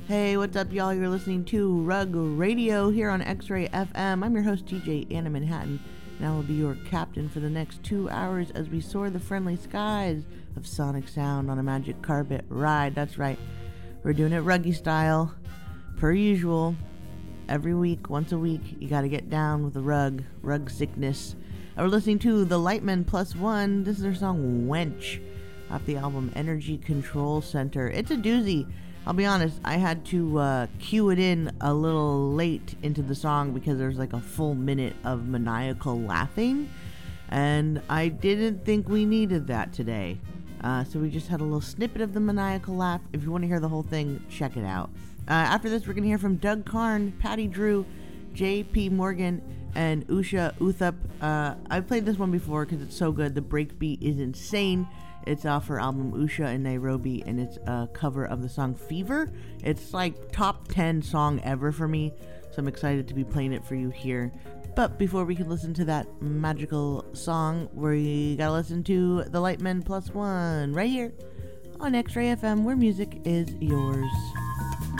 Hey, what's up, y'all? You're listening to Rug Radio here on X-Ray FM. I'm your host, TJ Anna Manhattan, and I will be your captain for the next 2 hours as we soar the friendly skies of sonic sound on a magic carpet ride. That's right, we're doing it ruggy style, per usual. Every week, once a week, you gotta get down with the rug sickness. We're listening to The Lightmen Plus One. This is their song Wench off the album Energy Control Center. It's a doozy. I'll be honest, I had to cue it in a little late into the song because there's like a full minute of maniacal laughing, and I didn't think we needed that today. So we just had a little snippet of the maniacal laugh. If you want to hear the whole thing, check it out. After this, we're going to hear from Doug Karn, Patty Drew, J.P. Morgan, and Usha Uthup. I've played this one before because it's so good. The breakbeat is insane. It's off her album Usha in Nairobi, and it's a cover of the song Fever. It's like top 10 song ever for me, so I'm excited to be playing it for you here. But before we can listen to that magical song, we gotta listen to The Lightmen Plus One right here on X-Ray FM, where music is yours.